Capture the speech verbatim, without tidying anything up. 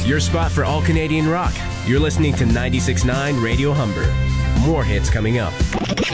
your spot for all Canadian rock. You're listening to ninety-six point nine Radio Humber. More hits coming up.